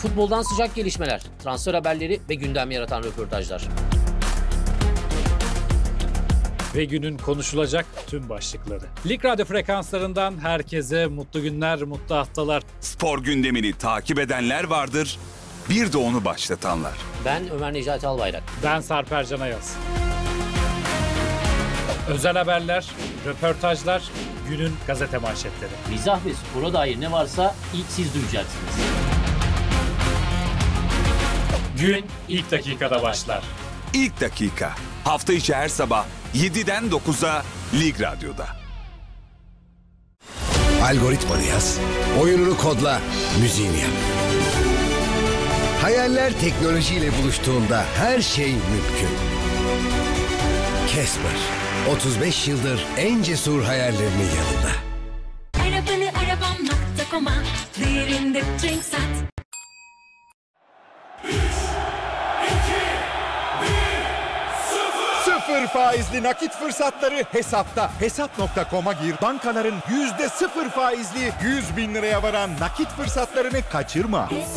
Futboldan sıcak gelişmeler, transfer haberleri ve gündem yaratan röportajlar. Ve günün konuşulacak tüm başlıkları. Lig Radyo frekanslarından herkese mutlu günler, mutlu haftalar. Spor gündemini takip edenler vardır, bir de onu başlatanlar. Ben Ömer Necati Albayrak. Ben Sarper Can Ayaz. Özel haberler, röportajlar, günün gazete manşetleri. Mizah ve spora dair ne varsa ilk siz duyacaksınız. Gün ilk dakikada başlar. İlk dakika, hafta içi her sabah 7'den 9'a Lig Radyo'da. Algoritmanı yaz, oyununu kodla, müziğini yap. Hayaller teknolojiyle buluştuğunda her şey mümkün. Casper, 35 yıldır en cesur hayallerinin yanında. Arabanı arabam.com'a değerinde trink sat. Sıfır faizli nakit fırsatları hesapta. Hesap.com'a gir. Bankaların %0 faizli 100.000 liraya varan nakit fırsatlarını kaçırma.